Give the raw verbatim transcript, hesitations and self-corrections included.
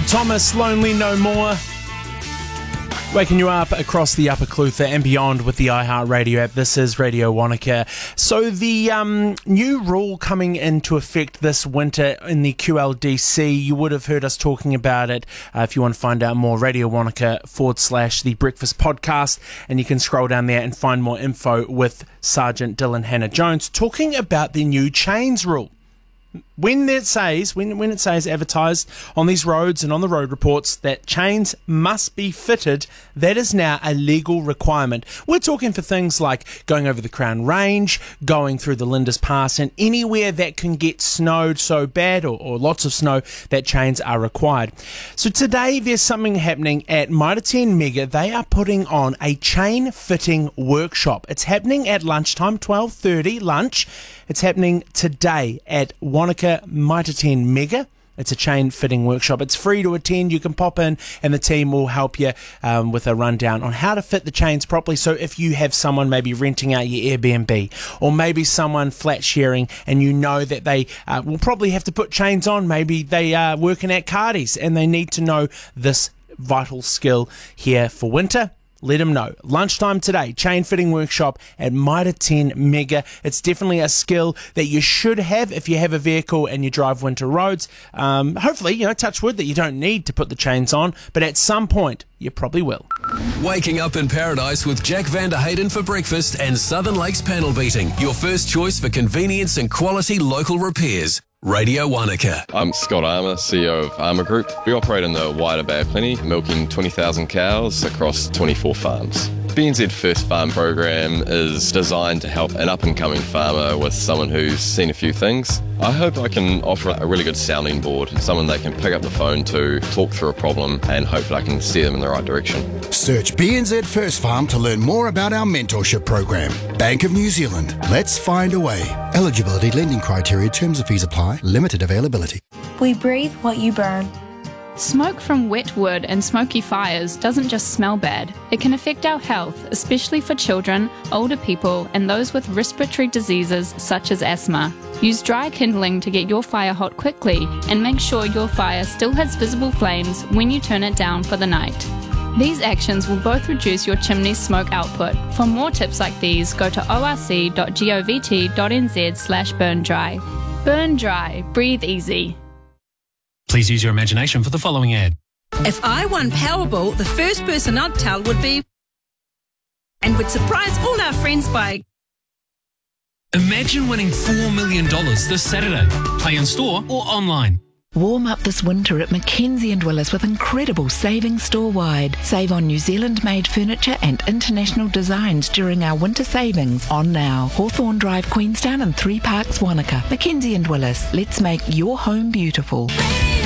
Thomas, Lonely No More. Waking you up across the Upper Clutha and beyond with the iHeartRadio app. This is Radio Wanaka. So the um, new rule coming into effect this winter in the Q L D C, you would have heard us talking about it. Uh, if you want to find out more, Radio Wanaka forward slash the Breakfast Podcast, and you can scroll down there and find more info with Sergeant Dylan Hannah-Jones talking about the new chains rule. When it says, when, when it says advertised on these roads and on the road reports that chains must be fitted, that is now a legal requirement. We're talking for things like going over the Crown Range, going through the Lindis Pass, and anywhere that can get snowed so bad or, or lots of snow that chains are required. So today there's something happening at Mitre ten Mega. They are putting on a chain fitting workshop. It's happening at lunchtime, twelve thirty lunch. It's happening today at Wanaka Mitre ten Mega. It's a chain fitting workshop. It's free to attend. You can pop in and the team will help you um, with a rundown on how to fit the chains properly. So if you have someone maybe renting out your Airbnb, or maybe someone flat sharing and you know that they uh, will probably have to put chains on, maybe they are working at Cardi's and they need to know this vital skill here for winter, let them know. Lunchtime today, chain fitting workshop at Mitre ten Mega. It's definitely a skill that you should have if you have a vehicle and you drive winter roads. Um, hopefully, you know, touch wood that you don't need to put the chains on, but at some point, you probably will. Waking up in paradise with Jack van der Hayden for breakfast and Southern Lakes panel beating. Your first choice for convenience and quality local repairs. Radio Wanaka. I'm Scott Armour, C E O of Armour Group. We operate in the wider Bay of Plenty, milking twenty thousand cows across twenty-four farms. B N Z First Farm program is designed to help an up-and-coming farmer with someone who's seen a few things. I hope I can offer a really good sounding board, someone they can pick up the phone to, talk through a problem, and hopefully I can steer them in the right direction. Search B N Z First Farm to learn more about our mentorship program. Bank of New Zealand. Let's find a way. Eligibility, lending criteria, terms of fees apply, limited availability. We breathe what you burn. Smoke from wet wood and smoky fires doesn't just smell bad. It can affect our health, especially for children, older people, and those with respiratory diseases such as asthma. Use dry kindling to get your fire hot quickly, and make sure your fire still has visible flames when you turn it down for the night. These actions will both reduce your chimney's smoke output. For more tips like these, go to orc.govt.nz slash burn dry. Burn dry. Breathe easy. Please use your imagination for the following ad. If I won Powerball, the first person I'd tell would be... and would surprise all our friends by... Imagine winning four million dollars this Saturday. Play in store or online. Warm up this winter at Mackenzie and Willis with incredible savings store-wide. Save on New Zealand-made furniture and international designs during our winter savings on now. Hawthorne Drive, Queenstown and Three Parks, Wanaka. Mackenzie and Willis. Let's make your home beautiful.